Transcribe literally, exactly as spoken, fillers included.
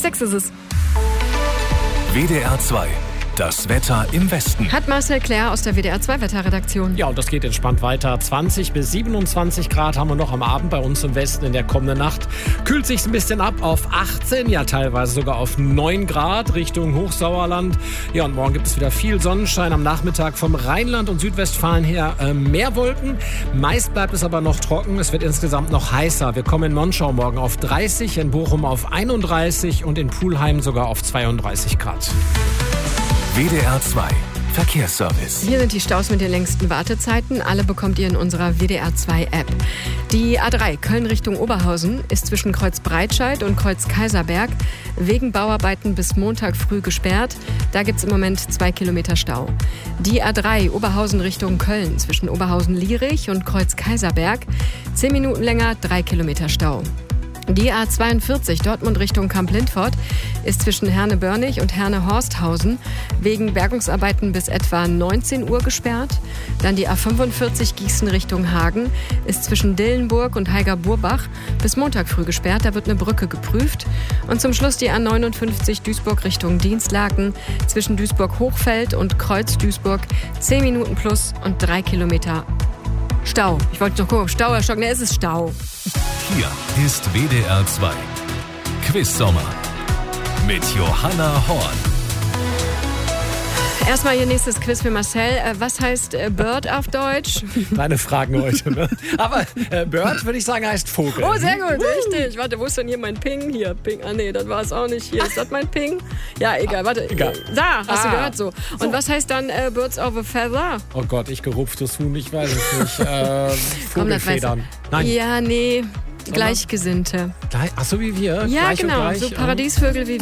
sechs ist es. W D R zwei. Das Wetter im Westen. Hat Marcel Claire aus der W D R zwei Wetterredaktion. Ja, und das geht entspannt weiter. zwanzig bis siebenundzwanzig Grad haben wir noch am Abend bei uns im Westen in der kommenden Nacht. Kühlt sich ein bisschen ab auf achtzehn, ja teilweise sogar auf neun Grad Richtung Hochsauerland. Ja, und morgen gibt es wieder viel Sonnenschein. Am Nachmittag vom Rheinland und Südwestfalen her äh, mehr Wolken. Meist bleibt es aber noch trocken. Es wird insgesamt noch heißer. Wir kommen in Monschau morgen auf dreißig, in Bochum auf einunddreißig und in Pulheim sogar auf zweiunddreißig Grad. W D R zwei Verkehrsservice. Hier sind die Staus mit den längsten Wartezeiten. Alle bekommt ihr in unserer W D R zwei App. Die A drei Köln Richtung Oberhausen ist zwischen Kreuz Breitscheid und Kreuz Kaiserberg wegen Bauarbeiten bis Montag früh gesperrt. Da gibt es im Moment zwei Kilometer Stau. Die A drei Oberhausen Richtung Köln zwischen Oberhausen-Lierich und Kreuz Kaiserberg zehn Minuten länger, drei Kilometer Stau. Die A zweiundvierzig Dortmund Richtung Kamp-Lintfort ist zwischen Herne-Börnig und Herne-Horsthausen wegen Bergungsarbeiten bis etwa neunzehn Uhr gesperrt. Dann die A fünfundvierzig Gießen Richtung Hagen ist zwischen Dillenburg und Heiger-Burbach bis Montag früh gesperrt. Da wird eine Brücke geprüft. Und zum Schluss die A neunundfünfzig Duisburg Richtung Dienstlaken zwischen Duisburg-Hochfeld und Kreuz-Duisburg zehn Minuten plus und drei Kilometer Stau. Ich wollte noch gucken, Stau oder Stock. Ne, es ist Stau. Hier ist W D R zwei Quiz-Sommer mit Johanna Horn. Erstmal hier nächstes Quiz für Marcel. Was heißt Bird auf Deutsch? Deine Fragen heute, ne? Aber äh, Bird, würde ich sagen, heißt Vogel. Oh, sehr gut, richtig. Warte, wo ist denn hier mein Ping? Hier, Ping. Ah, nee, das war es auch nicht. Hier, ist das mein Ping? Ja, egal, warte. Egal. Da, hast Ah. du gehört so. Und So. was heißt dann äh, Birds of a Feather? Oh Gott, ich gerupftes Huhn, ich weiß es nicht. Äh, Komm, das weißt du. Vogelfedern. Nein. Ja, nee, Gleichgesinnte. Gleich, ach so wie wir? Ja, gleich genau, und gleich. so Paradiesvögel wie